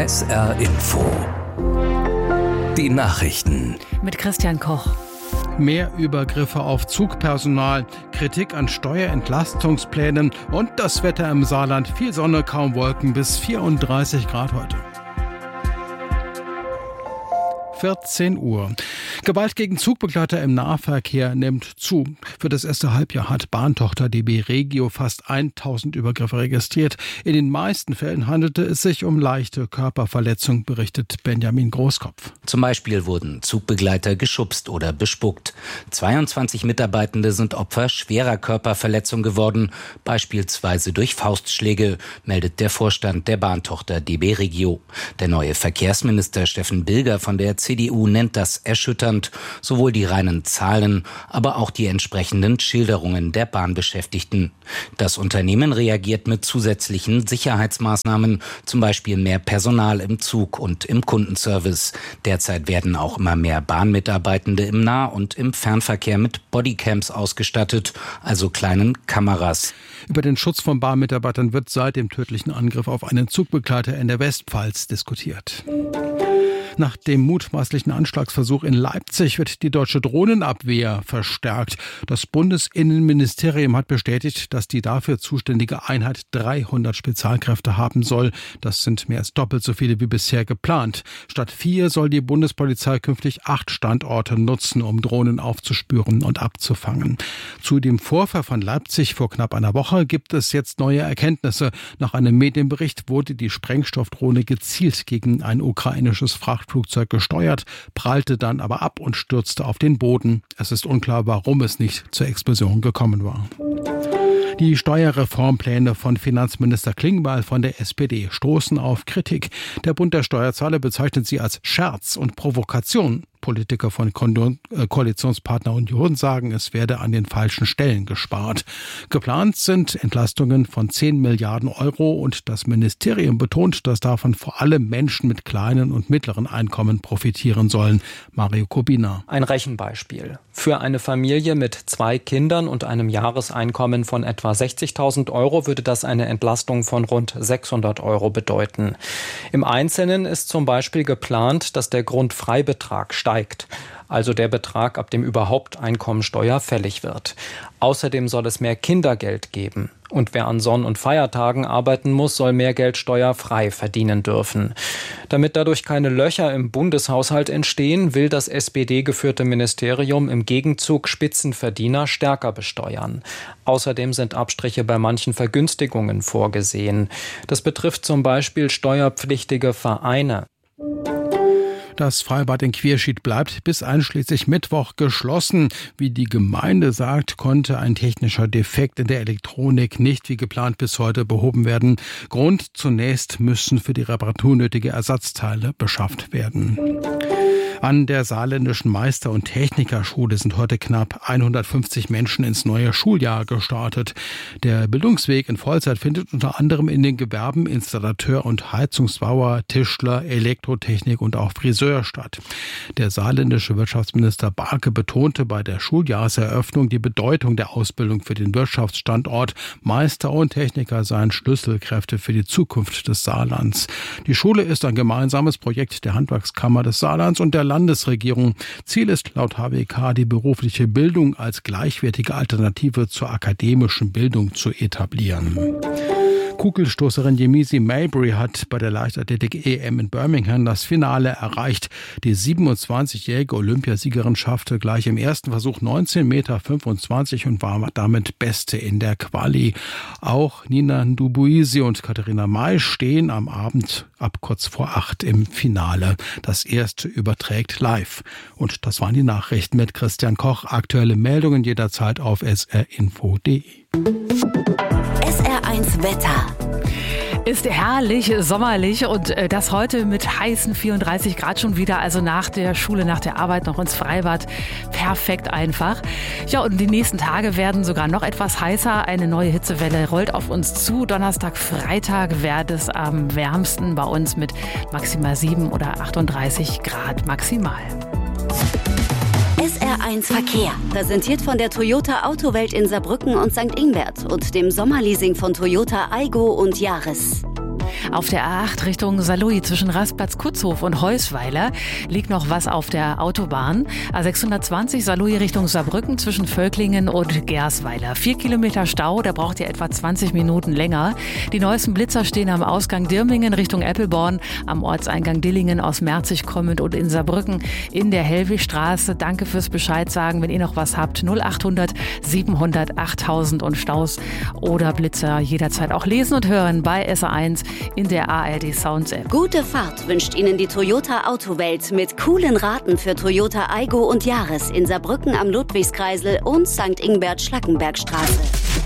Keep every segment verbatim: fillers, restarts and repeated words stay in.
S R Info. Die Nachrichten. Mit Christian Koch. Mehr Übergriffe auf Zugpersonal, Kritik an Steuerentlastungsplänen und das Wetter im Saarland. Viel Sonne, kaum Wolken, bis vierunddreißig Grad heute. vierzehn Uhr. Gewalt gegen Zugbegleiter im Nahverkehr nimmt zu. Für das erste Halbjahr hat Bahntochter D B Regio fast tausend Übergriffe registriert. In den meisten Fällen handelte es sich um leichte Körperverletzungen, berichtet Benjamin Großkopf. Zum Beispiel wurden Zugbegleiter geschubst oder bespuckt. zweiundzwanzig Mitarbeitende sind Opfer schwerer Körperverletzung geworden, beispielsweise durch Faustschläge, meldet der Vorstand der Bahntochter D B Regio. Der neue Verkehrsminister Steffen Bilger von der C D U nennt das erschütternd, sowohl die reinen Zahlen, aber auch die entsprechenden Schilderungen der Bahnbeschäftigten. Das Unternehmen reagiert mit zusätzlichen Sicherheitsmaßnahmen, zum Beispiel mehr Personal im Zug und im Kundenservice. Derzeit werden auch immer mehr Bahnmitarbeitende im Nah- und im Fernverkehr mit Bodycams ausgestattet, also kleinen Kameras. Über den Schutz von Bahnmitarbeitern wird seit dem tödlichen Angriff auf einen Zugbegleiter in der Westpfalz diskutiert. Nach dem mutmaßlichen Anschlagsversuch in Leipzig wird die deutsche Drohnenabwehr verstärkt. Das Bundesinnenministerium hat bestätigt, dass die dafür zuständige Einheit dreihundert Spezialkräfte haben soll. Das sind mehr als doppelt so viele wie bisher geplant. Statt vier soll die Bundespolizei künftig acht Standorte nutzen, um Drohnen aufzuspüren und abzufangen. Zu dem Vorfall von Leipzig vor knapp einer Woche gibt es jetzt neue Erkenntnisse. Nach einem Medienbericht wurde die Sprengstoffdrohne gezielt gegen ein ukrainisches Frachtflugzeug gesteuert, prallte dann aber ab und stürzte auf den Boden. Es ist unklar, warum es nicht zur Explosion gekommen war. Die Steuerreformpläne von Finanzminister Klingbeil von der S P D stoßen auf Kritik. Der Bund der Steuerzahler bezeichnet sie als Scherz und Provokation. Politiker von Koalitionspartner Union sagen, es werde an den falschen Stellen gespart. Geplant sind Entlastungen von zehn Milliarden Euro und das Ministerium betont, dass davon vor allem Menschen mit kleinen und mittleren Einkommen profitieren sollen. Mario Kubina. Ein Rechenbeispiel. Für eine Familie mit zwei Kindern und einem Jahreseinkommen von etwa sechzigtausend Euro würde das eine Entlastung von rund sechshundert Euro bedeuten. Im Einzelnen ist zum Beispiel geplant, dass der Grundfreibetrag steigt, also der Betrag, ab dem überhaupt Einkommensteuer fällig wird. Außerdem soll es mehr Kindergeld geben. Und wer an Sonn- und Feiertagen arbeiten muss, soll mehr Geld steuerfrei verdienen dürfen. Damit dadurch keine Löcher im Bundeshaushalt entstehen, will das S P D-geführte Ministerium im Gegenzug Spitzenverdiener stärker besteuern. Außerdem sind Abstriche bei manchen Vergünstigungen vorgesehen. Das betrifft zum Beispiel steuerpflichtige Vereine. Das Freibad in Quierschied bleibt bis einschließlich Mittwoch geschlossen. Wie die Gemeinde sagt, konnte ein technischer Defekt in der Elektronik nicht wie geplant bis heute behoben werden. Grund: zunächst müssen für die Reparatur nötige Ersatzteile beschafft werden. An der Saarländischen Meister- und Technikerschule sind heute knapp hundertfünfzig Menschen ins neue Schuljahr gestartet. Der Bildungsweg in Vollzeit findet unter anderem in den Gewerben Installateur und Heizungsbauer, Tischler, Elektrotechnik und auch Friseur statt. Der saarländische Wirtschaftsminister Barke betonte bei der Schuljahreseröffnung die Bedeutung der Ausbildung für den Wirtschaftsstandort. Meister und Techniker seien Schlüsselkräfte für die Zukunft des Saarlands. Die Schule ist ein gemeinsames Projekt der Handwerkskammer des Saarlands und der Landesregierung. Ziel ist laut H W K, die berufliche Bildung als gleichwertige Alternative zur akademischen Bildung zu etablieren. Kugelstoßerin Yemisi Mabry hat bei der Leichtathletik-E M in Birmingham das Finale erreicht. Die siebenundzwanzigjährige Olympiasiegerin schaffte gleich im ersten Versuch neunzehn Komma fünfundzwanzig Meter und war damit Beste in der Quali. Auch Nina Ndubuisi und Katharina May stehen am Abend ab kurz vor acht im Finale. Das erste überträgt live. Und das waren die Nachrichten mit Christian Koch. Aktuelle Meldungen jederzeit auf s r info punkt d e. S R eins Wetter. Ist herrlich, sommerlich und das heute mit heißen vierunddreißig Grad schon wieder, also nach der Schule, nach der Arbeit noch ins Freibad. Perfekt einfach. Ja, und die nächsten Tage werden sogar noch etwas heißer. Eine neue Hitzewelle rollt auf uns zu. Donnerstag, Freitag wird es am wärmsten bei uns mit maximal sieben oder achtunddreißig Grad maximal. S R eins Verkehr, präsentiert von der Toyota Autowelt in Saarbrücken und Sankt Ingbert und dem Sommerleasing von Toyota Aygo und Yaris. Auf der A acht Richtung Saarlouis zwischen Rastplatz-Kutzhof und Heusweiler liegt noch was auf der Autobahn. A sechshundertzwanzig Saarlouis Richtung Saarbrücken zwischen Völklingen und Gersweiler. Vier Kilometer Stau, da braucht ihr etwa zwanzig Minuten länger. Die neuesten Blitzer stehen am Ausgang Dirmingen Richtung Eppelborn, am Ortseingang Dillingen aus Merzig kommend und in Saarbrücken in der Hellwigstraße. Danke fürs Bescheid sagen, wenn ihr noch was habt. null achthundert siebenhundert achttausend und Staus oder Blitzer jederzeit auch lesen und hören bei S R eins in der A R D Sounds App. Gute Fahrt wünscht Ihnen die Toyota Autowelt mit coolen Raten für Toyota Aygo und Yaris in Saarbrücken am Ludwigskreisel und Sankt Ingbert-Schlackenbergstraße.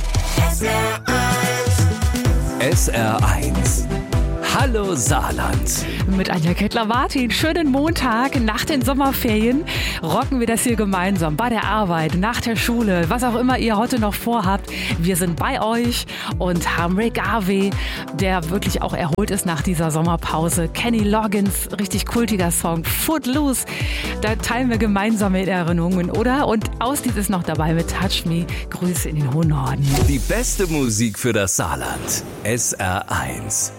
S R eins. Hallo Saarland. Mit Anja Kettler-Martin. Schönen Montag nach den Sommerferien rocken wir das hier gemeinsam bei der Arbeit, nach der Schule, was auch immer ihr heute noch vorhabt. Wir sind bei euch und haben Ray Garvey, der wirklich auch erholt ist nach dieser Sommerpause. Kenny Loggins, richtig kultiger Song. Footloose, da teilen wir gemeinsame Erinnerungen, oder? Und Auslied ist noch dabei mit Touch Me. Grüße in den hohen Norden. Die beste Musik für das Saarland. S R eins.